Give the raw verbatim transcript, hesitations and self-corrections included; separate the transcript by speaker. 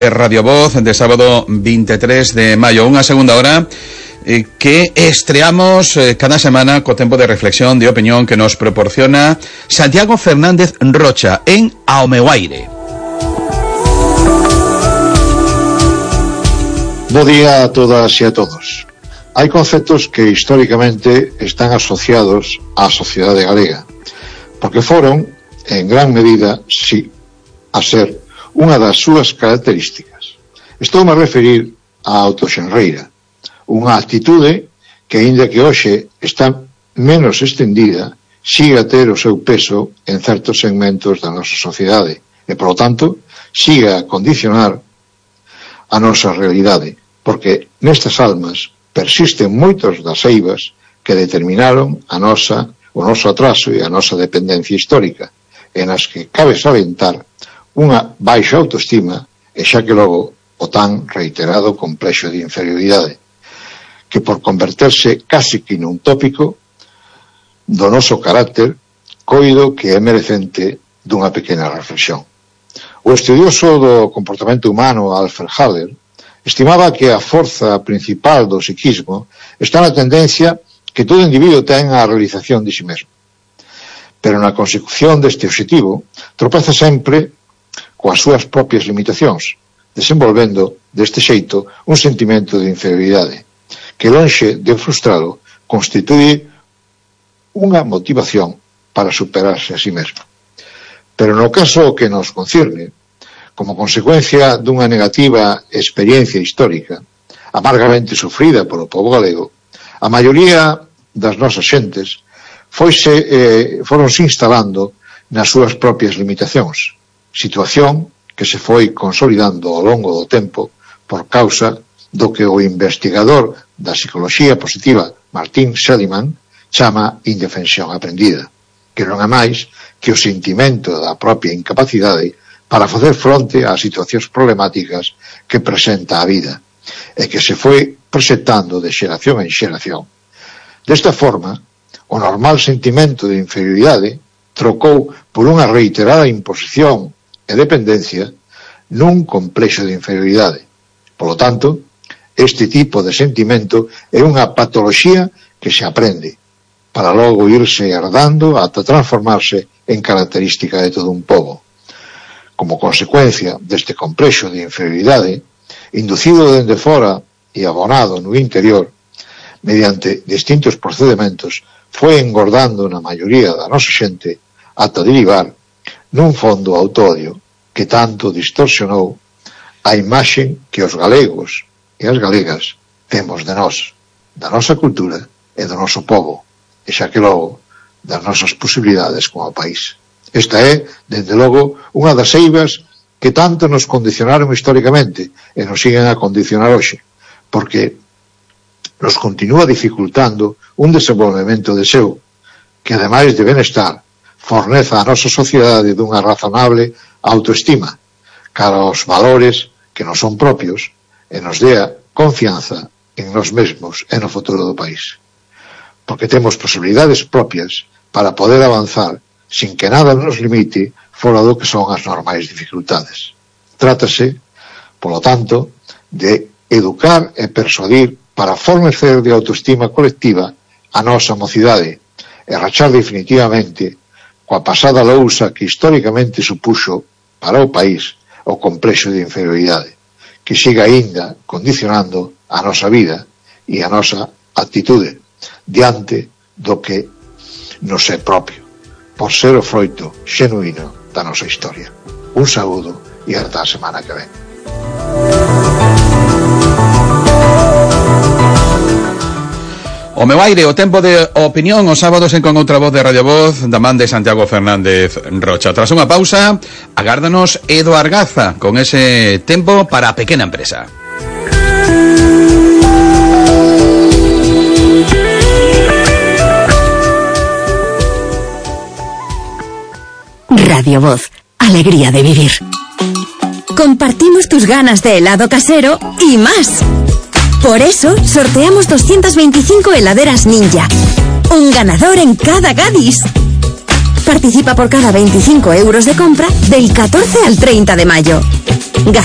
Speaker 1: Radio Voz de sábado veintitrés de mayo, unha segunda hora eh, que estreamos eh, cada semana co tempo de reflexión, de opinión que nos proporciona Santiago Fernández Rocha en Ao meu aire.
Speaker 2: Bo día a todas e a todos. Hai conceptos que históricamente están asociados á sociedade galega, porque foron, en gran medida, sí, a ser unha das súas características. Estou a referir á autoxenreira, unha actitude que, aínda que hoxe está menos extendida, sigue a ter o seu peso en certos segmentos da nosa sociedade e, polo tanto, sigue a condicionar a nosa realidade, porque nestas almas persisten moitos das eivas que determinaron a nosa, o noso atraso e a nosa dependencia histórica, en as que cabe salientar unha baixa autoestima e xa que logo o tan reiterado complexo de inferioridade, que por converterse casi que nun tópico do noso carácter, coido que é merecente dunha pequena reflexión. O estudioso do comportamento humano Alfred Haller estimaba que a forza principal do psiquismo está na tendencia que todo individuo ten á realización de si mesmo. Pero na consecución deste objetivo tropeza sempre coas súas propias limitacións, desenvolvendo deste xeito un sentimento de inferioridade, que lonxe de frustrado constitúe unha motivación para superarse a si mesmo. Pero no caso que nos concirne, como consecuencia dunha negativa experiencia histórica, amargamente sufrida polo pobo galego, a maioría das nosas xentes foise, eh, foronse instalando nas súas propias limitacións, situación que se foi consolidando ao longo do tempo por causa do que o investigador da psicoloxía positiva Martin Seligman chama indefensión aprendida, que non é máis que o sentimento da propia incapacidade para facer fronte ás situacións problemáticas que presenta a vida e que se foi presentando de xeración en xeración. Desta forma, o normal sentimento de inferioridade trocou por unha reiterada imposición e dependencia nun complexo de inferioridade. Polo tanto, este tipo de sentimento é unha patoloxía que se aprende, para logo irse herdando ata transformarse en característica de todo un pobo. Como consecuencia deste complexo de inferioridade, inducido dende fora e abonado no interior, mediante distintos procedementos, foi engordando na maioría da nosa xente ata derivar nun fondo autoodio que tanto distorsionou a imaxe que os galegos e as galegas temos de nós, da nosa cultura e do noso pobo, e xa que logo das nosas posibilidades como país. Esta é, dende logo, unha das eivas que tanto nos condicionaron históricamente e nos siguen a condicionar hoxe, porque nos continúa dificultando un desenvolvemento de seu, que ademais de benestar, forneza a nosa sociedade dunha razonable autoestima cara aos valores que nos son propios e nos dea confianza en nós mesmos e no futuro do país. Porque temos posibilidades propias para poder avanzar sin que nada nos limite fora do que son as normais dificultades. Trátase, polo tanto, de educar e persuadir para fornecer de autoestima colectiva a nosa mocidade e rachar definitivamente coa pasada lousa que históricamente supuxo para o país o complexo de inferioridade, que siga aínda condicionando a nosa vida e a nosa actitude diante do que nos é propio, por ser o froito xenuíno da nosa historia. Un saúdo e ata a semana que ven.
Speaker 1: O meu aire, o tempo de opinión os sábados en Con Outra Voz de Radio Voz da man de Santiago Fernández Rocha. Tras unha pausa, agárdanos Edo Argaza con ese tempo para a pequena empresa.
Speaker 3: Radio Voz, alegría de vivir. Compartimos tus ganas de helado casero y más. Por eso, sorteamos doscientas veinticinco heladeras Ninja. Un ganador en cada Gadis. Participa por cada veinticinco euros de compra del catorce al treinta de mayo.